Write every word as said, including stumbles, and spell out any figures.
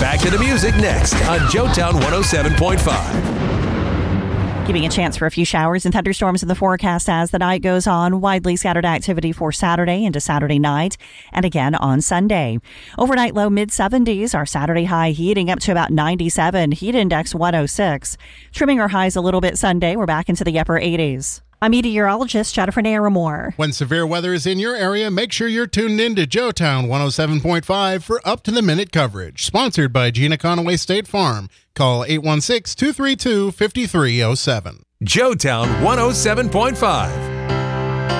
Back to the music next on Joetown one oh seven point five. Keeping a chance for a few showers and thunderstorms in the forecast as the night goes on. Widely scattered activity for Saturday into Saturday night and again on Sunday. Overnight low mid seventies. Our Saturday high heating up to about ninety-seven. Heat index one oh six. Trimming our highs a little bit Sunday. We're back into the upper eighties. I'm meteorologist Jennifer Naramore. When severe weather is in your area, make sure you're tuned in to Joetown one oh seven point five for up-to-the-minute coverage. Sponsored by Gina Conaway State Farm. Call eight one six, two three two, five three oh seven. Joetown one oh seven point five.